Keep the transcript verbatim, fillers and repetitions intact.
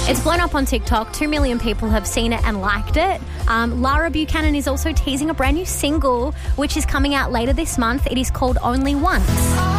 It's blown up on TikTok. Two million people have seen it and liked it. Um, Lara Buchanan is also teasing a brand new single, which is coming out later this month. It is called Only Once.